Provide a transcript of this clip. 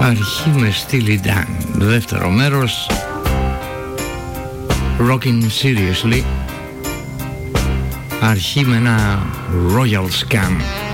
Αρχή με Steely Dan. Δεύτερο μέρος, Rockin' Seriously. Αρχή με ένα Royal Scam.